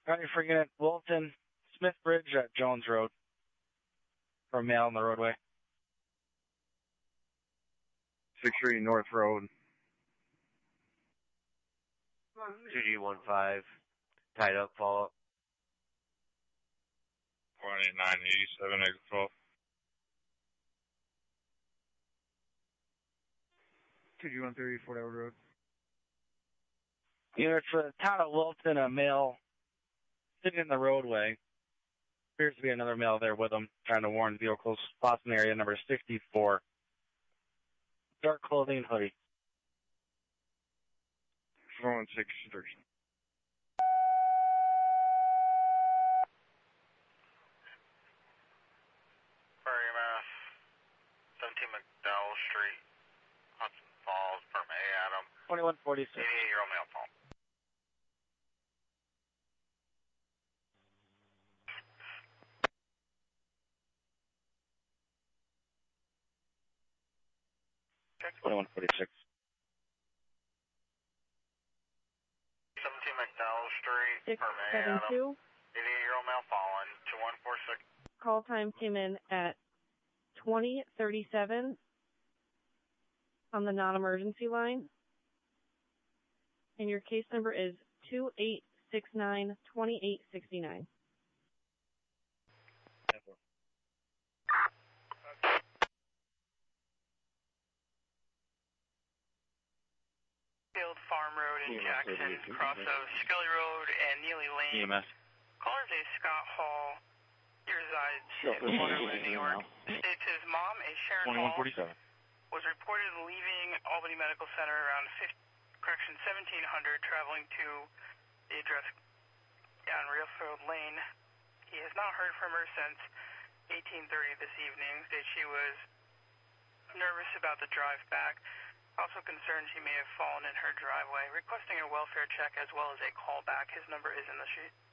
County for Unit Wilton, Smith Bridge at Jones Road. For a male on the roadway. 63 North Road. 2G15, tied up, follow up. 18987, exit 12. 2G130, Fort Edward Road. Unit for the town of Wilton, a male sitting in the roadway. Appears to be another male there with him, trying to warn vehicles. Boston area number 64. Dark clothing, hoodie. 4163. Prairie, Mass. 17 McDowell Street, Hudson Falls, Perma Adam. 2146. 88-year-old male phone. Check 2146. 17 McDowell Street, Perma Adam. 672. 88-year-old male fallen. 2146. Call time came in at 20:37 on the non-emergency line. And your case number is 2869-2869. Field Farm Road in Jackson, cross of Scully Road and Neely Lane. EMS. Caller's a Scott Hall. He resides in Waterloo, New York. States his mom, a Sharon Hall, 2147. was reported leaving Albany Medical Center around 1700, traveling to the address down Reelfield Lane. He has not heard from her since 1830 this evening. Said she was nervous about the drive back. Also concerned she may have fallen in her driveway. Requesting a welfare check as well as a call back. His number is in the sheet.